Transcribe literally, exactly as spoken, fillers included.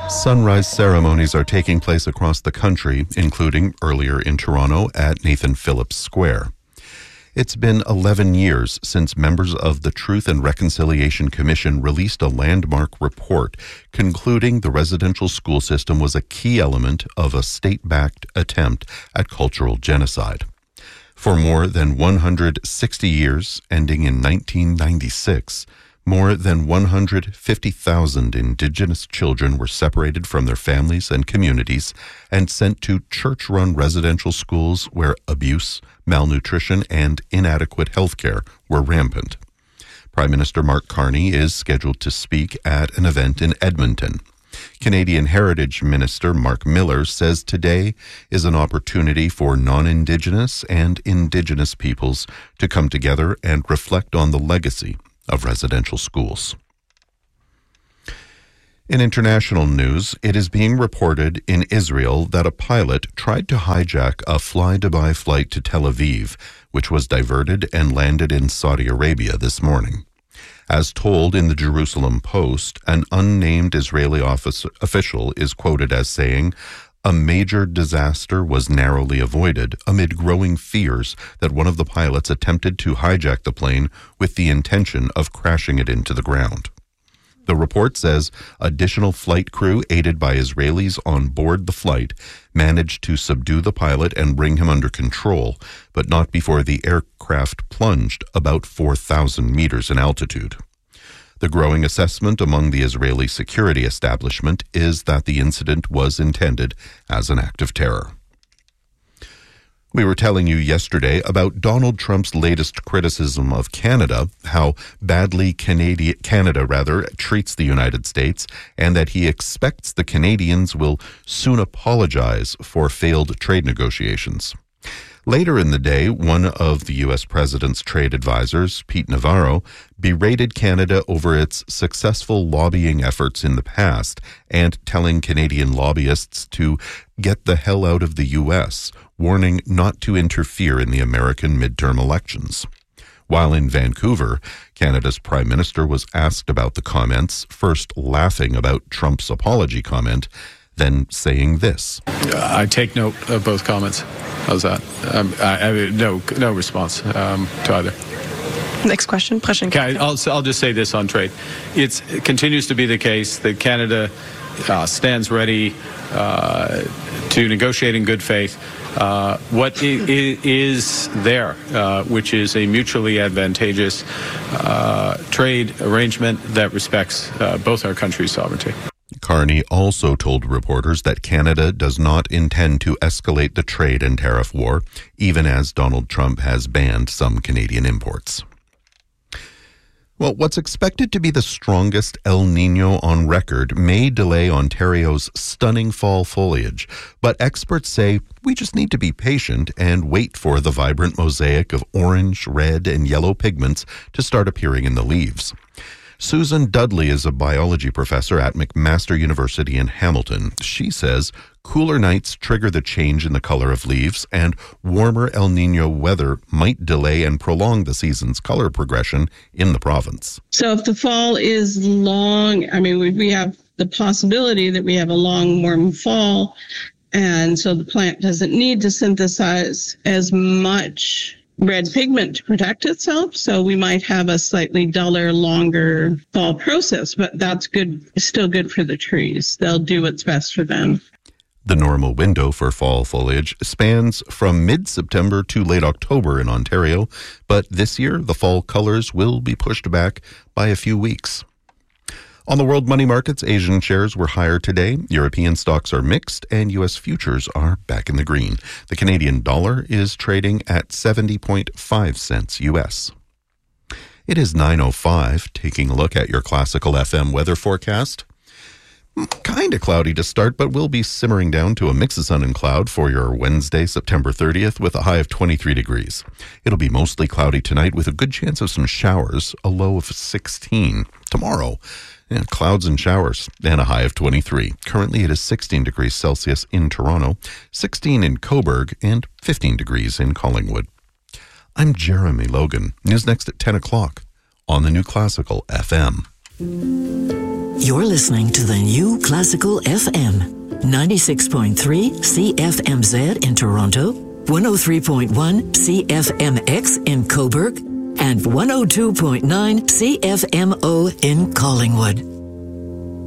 Sunrise ceremonies are taking place across the country, including earlier in Toronto at Nathan Phillips Square. It's been eleven years since members of the Truth and Reconciliation Commission released a landmark report concluding the residential school system was a key element of a state-backed attempt at cultural genocide. For more than one hundred sixty years, ending in nineteen ninety-six, more than one hundred fifty thousand Indigenous children were separated from their families and communities and sent to church-run residential schools where abuse, malnutrition, and inadequate health care were rampant. Prime Minister Mark Carney is scheduled to speak at an event in Edmonton. Canadian Heritage Minister Mark Miller says today is an opportunity for non-Indigenous and Indigenous peoples to come together and reflect on the legacy of residential schools. In international news, it is being reported in Israel that a pilot tried to hijack a fly-Dubai flight to Tel Aviv, which was diverted and landed in Saudi Arabia this morning. As told in the Jerusalem Post, an unnamed Israeli office, official is quoted as saying, "A major disaster was narrowly avoided amid growing fears that one of the pilots attempted to hijack the plane with the intention of crashing it into the ground." The report says additional flight crew aided by Israelis on board the flight managed to subdue the pilot and bring him under control, but not before the aircraft plunged about four thousand meters in altitude. The growing assessment among the Israeli security establishment is that the incident was intended as an act of terror. We were telling you yesterday about Donald Trump's latest criticism of Canada, how badly Canada, Canada rather, treats the United States, and that he expects the Canadians will soon apologize for failed trade negotiations. Later in the day, one of the U S president's trade advisors, Pete Navarro, berated Canada over its successful lobbying efforts in the past and telling Canadian lobbyists to get the hell out of the U S, warning not to interfere in the American midterm elections. While in Vancouver, Canada's Prime Minister was asked about the comments, first laughing about Trump's apology comment, then saying this. I take note of both comments. How's that? Um, I, I, no, no response um, to either. Next question. Okay, I'll, I'll just say this on trade. It's, it continues to be the case that Canada uh, stands ready uh, to negotiate in good faith uh, what is there, uh, which is a mutually advantageous uh, trade arrangement that respects uh, both our countries' sovereignty. Carney also told reporters that Canada does not intend to escalate the trade and tariff war, even as Donald Trump has banned some Canadian imports. Well, what's expected to be the strongest El Niño on record may delay Ontario's stunning fall foliage, but experts say we just need to be patient and wait for the vibrant mosaic of orange, red, and yellow pigments to start appearing in the leaves. Susan Dudley is a biology professor at McMaster University in Hamilton. She says cooler nights trigger the change in the color of leaves, and warmer El Niño weather might delay and prolong the season's color progression in the province. So if the fall is long, I mean, we have the possibility that we have a long, warm fall, and so the plant doesn't need to synthesize as much red pigment to protect itself, so we might have a slightly duller, longer fall process, but that's good, still good for the trees. They'll do what's best for them. The normal window for fall foliage spans from mid-September to late October in Ontario, but this year the fall colors will be pushed back by a few weeks. On the world money markets, Asian shares were higher today. European stocks are mixed, and U S futures are back in the green. The Canadian dollar is trading at seventy point five cents U S. It is nine oh five, taking a look at your classical F M weather forecast. Kind of cloudy to start, but we'll be simmering down to a mix of sun and cloud for your Wednesday, September thirtieth, with a high of twenty-three degrees. It'll be mostly cloudy tonight with a good chance of some showers, a low of sixteen. Tomorrow, yeah, clouds and showers, and a high of twenty-three. Currently, it is sixteen degrees Celsius in Toronto, sixteen in Cobourg, and fifteen degrees in Collingwood. I'm Jeremy Logan. News next at ten o'clock on the New Classical F M. You're listening to the New Classical F M, ninety-six point three C F M Z in Toronto, one oh three point one C F M X in Cobourg, and one oh two point nine C F M O in Collingwood.